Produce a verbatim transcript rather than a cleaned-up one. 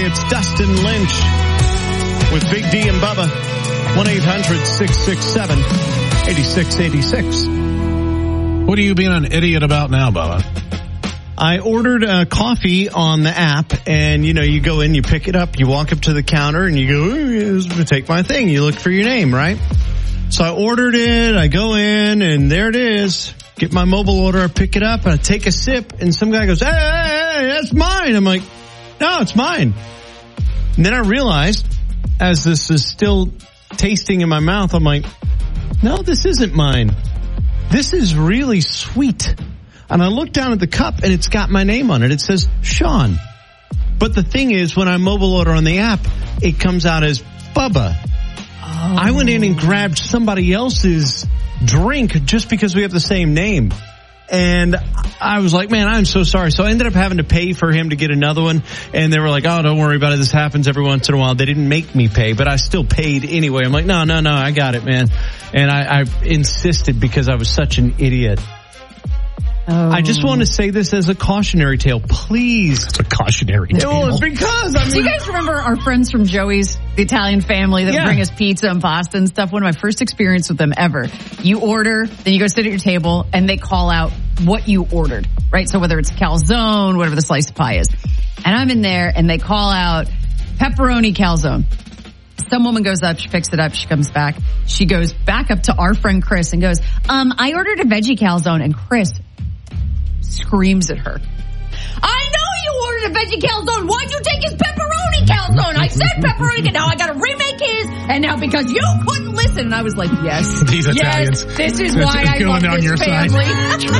Thursday. It's Dustin Lynch with Big D and Bubba. one eight hundred six six seven eight six eight six. What are you being an idiot about now, Bubba? I ordered a coffee on the app, and, you know, you go in, you pick it up, you walk up to the counter, and you go, take my thing. You look for your name, right? So I ordered it, I go in, and there it is. Get my mobile order, I pick it up, and I take a sip, and some guy goes, hey, hey, hey, that's mine. I'm like, no, it's mine. And then I realized, as this is still tasting in my mouth, I'm like, no, this isn't mine. This is really sweet. And I look down at the cup, and it's got my name on it. It says Sean. But the thing is, when I mobile order on the app, it comes out as Bubba. Oh. I went in and grabbed somebody else's drink just because we have the same name. And I was like, man, I'm so sorry. So I ended up having to pay for him to get another one. And they were like, oh, don't worry about it. This happens every once in a while. They didn't make me pay, but I still paid anyway. I'm like, no, no, no, I got it, man. And I, I insisted because I was such an idiot. Oh. I just want to say this as a cautionary tale. Please. It's a cautionary tale. Well, because, I mean. Do you guys remember our friends from Joey's, the Italian family that yeah. bring us pizza and pasta and stuff? One of my first experience with them ever. You order, then you go sit at your table, and they call out what you ordered, right? So whether it's calzone, whatever the slice of pie is. And I'm in there, and they call out pepperoni calzone. Some woman goes up, she picks it up, she comes back. She goes back up to our friend Chris and goes, um, I ordered a veggie calzone. And Chris screams at her, I know you ordered a veggie calzone. Why'd you take his pepperoni calzone? I said pepperoni. Now I got to remake his. And now because you couldn't listen. And I was like, yes. These yes, Italians. This is It's, why it's I going love down this your family. side.